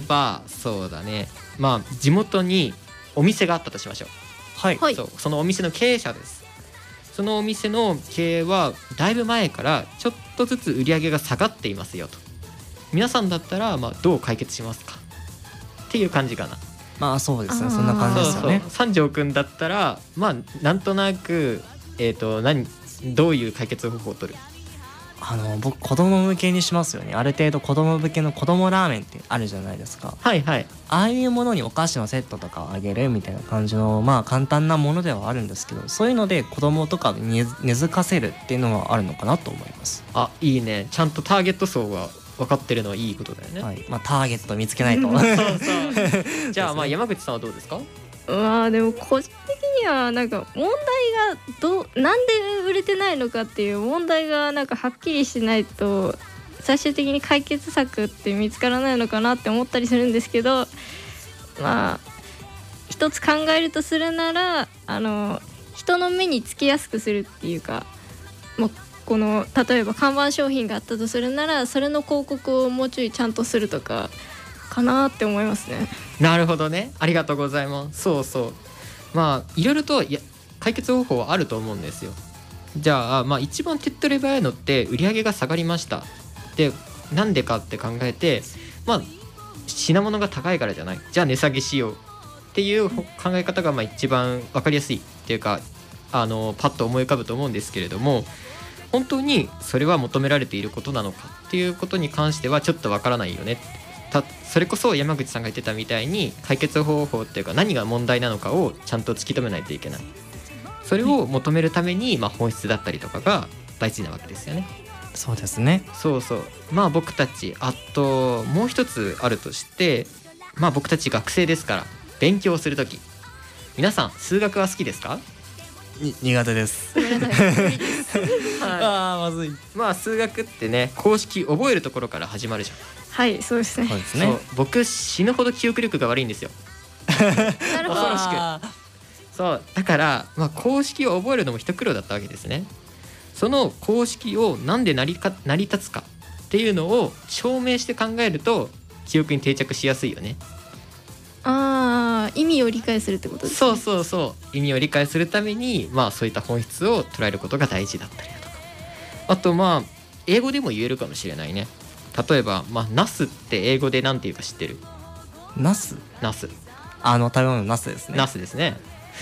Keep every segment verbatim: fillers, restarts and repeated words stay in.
ばそうだね、まあ地元にお店があったとしましょう。 はい、 はいそうそのお店の経営者です。そのお店の経営はだいぶ前からちょっとずつ売り上げが下がっていますよと。皆さんだったらまあどう解決しますかっていう感じかな。 まあそうですね、 あーそんな感じですよね。 そうそう三条くんだったらまあなんとなくえっ、と何どういう解決方法を取る？ あの僕子供向けにしますよね。ある程度子供向けの子供ラーメンってあるじゃないですか。 はいはい。 ああいうものにお菓子のセットとかをあげるみたいな感じのまあ簡単なものではあるんですけど、そういうので子供とかに根付かせるっていうのはあるのかなと思います。 あ、いいね。ちゃんとターゲット層が分かってるのはいいことだよね。 はい、まあターゲットを見つけないと。 そうそうじゃあまあ山口さんはどうですか？ まあでも個人的にはなんか問題がどうなんで売れてないのかっていう問題がなんかはっきりしないと最終的に解決策って見つからないのかなって思ったりするんですけど、まあ一つ考えるとするならあの人の目につきやすくするっていうか、もうこの例えば看板商品があったとするならそれの広告をもうちょいちゃんとするとかかなって思いますね。 なるほどね、ありがとうございます。そうそう、まあいろいろといや解決方法はあると思うんですよ。じゃあまあ一番手っ取り早いのって売り上げが下がりましたで、なんでかって考えて、まあ品物が高いからじゃない、じゃあ値下げしようっていう考え方がまあ一番分かりやすいっていうか、あのパッと思い浮かぶと思うんですけれども、本当にそれは求められていることなのかっていうことに関してはちょっと分からないよね。たそれこそ山口さんが言ってたみたいに解決方法っていうか何が問題なのかをちゃんと突き止めないといけない。それを求めるために、まあ、本質だったりとかが大事なわけですよね。 そうですね。 そうそう、まあ僕たちあともう一つあるとして、まあ僕たち学生ですから勉強するとき、皆さん数学は好きですか？ に苦手です。 ごめんなさい無理ですああまずい。 まあ数学ってね、公式覚えるところから始まるじゃん。 はいそうですね。 そうですね。 そう僕死ぬほど記憶力が悪いんですよ。 なるほど。 恐ろしくあそうだから、まあ、公式を覚えるのも一苦労だったわけですね。その公式をなんで成りか成り立つかっていうのを証明して考えると記憶に定着しやすいよね。 ああ意味を理解するってことですね。 そうそうそう、意味を理解するために、まあそういった本質を捉えることが大事だったりだとか、あとまあ英語でも言えるかもしれないね。例えばまあナスって英語でなんていうか知ってる？ ーナス。 ナスあの食べ物のナスですね。 ナスですね。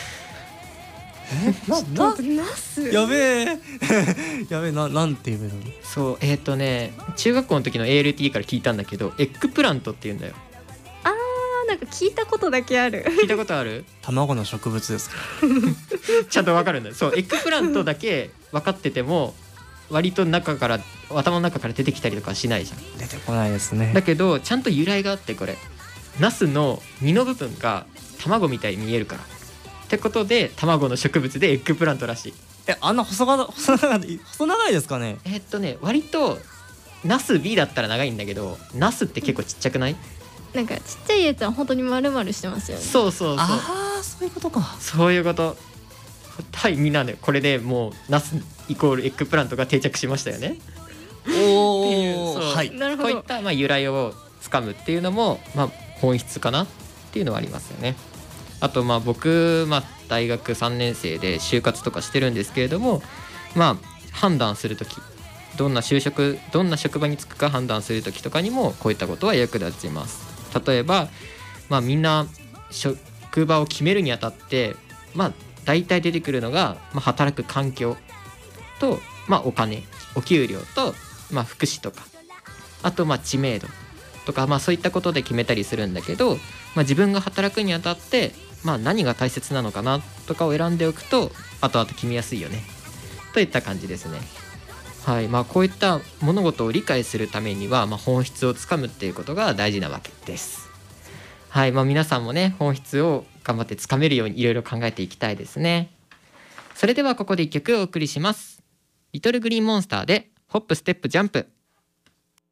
ななナスやべえやべえな、なんて言うの。 そうえっ、ー、とね中学校の時の エーエルティー から聞いたんだけど、エッグプラントって言うんだよ。 あーなんか聞いたことだけある聞いたことある？ 卵の植物ですか？ ちゃんとわかるんだよ。そうエッグプラントだけ分かってても割と中から頭の中から出てきたりとかしないじゃん。 出てこないですね。 だけどちゃんと由来があって、これナスの実の部分が卵みたいに見えるからってことで卵の植物でエッグプラントらしい。 え、あんな細長細長い細長いですかね？ えーっとね割とナス B だったら長いんだけど、ナスって結構ちっちゃくない？ なんかちっちゃいやつは本当に丸々してますよね。 そうそうそう、 ああそういうことか。 そういうこと。はい、みんなでこれでもうナスイコールエッグプラントが定着しましたよね。 おっていうそうはい。 なるほどこういっ。たまあ由来をつかむっていうのもまあ本質かなっていうのはありますよね。あとまあ僕、まあ、大学さんねん生で就活とかしてるんですけれども、まあ判断するとき、どんな就職どんな職場に就くか判断するときとかにもこういったことは役立ちます。例えば、まあ、みんな職場を決めるにあたってまあ大体出てくるのが、まあ、働く環境と、まあ、お金お給料と、まあ、福祉とか、あとまあ知名度とか、まあ、そういったことで決めたりするんだけど、まあ、自分が働くにあたって、まあ、何が大切なのかなとかを選んでおくと後々決めやすいよねといった感じですね。はい、まあ、こういった物事を理解するためには、まあ、本質をつかむっていうことが大事なわけです。はい、まあ、皆さんもね本質を頑張ってつかめるようにいろいろ考えていきたいですね。それではここで一曲お送りします。リトルグリーンモンスターでホップステップジャンプ。